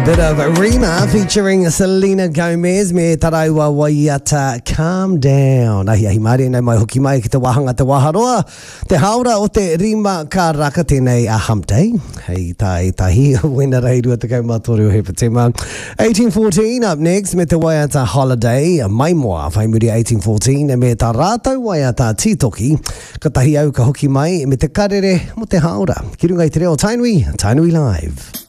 Bit of Rima featuring Selena Gomez me taraiwa waiata Calm Down. Ahi maari nei mai hoki mai ki te wahanga te waharoa. Te haura o te Rima ka raka tēnei a Hump Day. Hei tahi wena reirua te kaumatoru o Hepatema. 1814 up next me te waiata Holiday. Mai moa whai muri 1814 me ta rātau waiata Titoki. Ka tahi au ka hoki mai me te karere mo te haura. Ki runga i te reo Tainui Live.